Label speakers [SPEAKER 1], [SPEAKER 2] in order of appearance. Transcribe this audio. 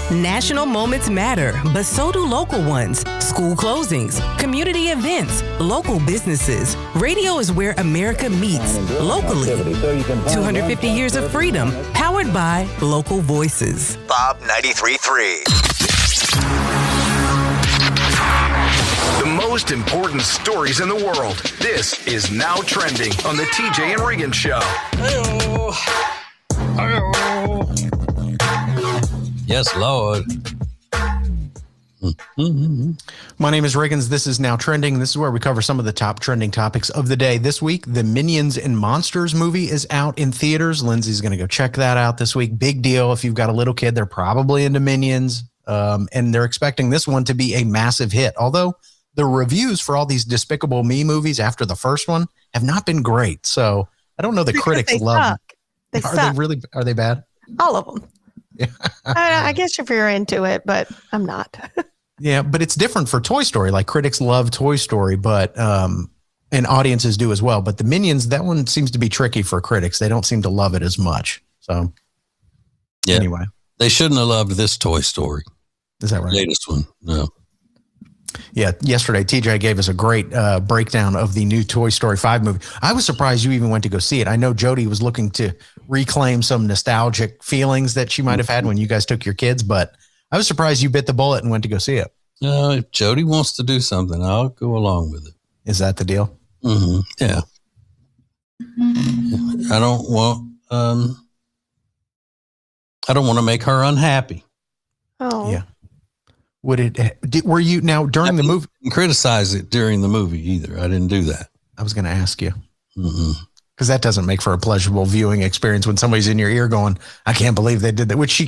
[SPEAKER 1] National moments matter, but so do local ones. School closings, community events, local businesses. Radio is where America meets, locally. 250 years of freedom, powered by local voices.
[SPEAKER 2] Bob 93.3. The most important stories in the world. This is Now Trending on the TJ and Regan Show.
[SPEAKER 3] Hi-yo. Hi-yo. Yes, Lord.
[SPEAKER 4] My name is Riggins. This is Now Trending. This is where we cover some of the top trending topics of the day. This week, the Minions and Monsters movie is out in theaters. Lindsay's going to go check that out this week. Big deal. If you've got a little kid, they're probably into Minions. And they're expecting this one to be a massive hit. Although the reviews for all these Despicable Me movies after the first one have not been great. So I don't know the critics love them. Are they bad?
[SPEAKER 5] All of them. Yeah. I guess if you're into it, but I'm not.
[SPEAKER 4] Yeah, but it's different for Toy Story. Like critics love Toy Story, but and audiences do as well. But the Minions, that one seems to be tricky for critics. They don't seem to love it as much. So
[SPEAKER 3] yeah.
[SPEAKER 4] Anyway,
[SPEAKER 3] they shouldn't have loved this Toy Story.
[SPEAKER 4] Is that right?
[SPEAKER 3] Latest one. No.
[SPEAKER 4] Yeah, yesterday TJ gave us a great breakdown of the new Toy Story 5 movie. I was surprised you even went to go see it. I know Jody was looking to reclaim some nostalgic feelings that she might have had when you guys took your kids, but I was surprised you bit the bullet and went to go see it.
[SPEAKER 3] If Jody wants to do something, I'll go along with it.
[SPEAKER 4] Is that the deal?
[SPEAKER 3] Mm-hmm. Yeah. I don't want to make her unhappy.
[SPEAKER 5] Oh.
[SPEAKER 4] Yeah. Were you now during the movie?
[SPEAKER 3] Criticize it during the movie either. I didn't do that.
[SPEAKER 4] I was going to ask you. Because that doesn't make for a pleasurable viewing experience when somebody's in your ear going, I can't believe they did that, which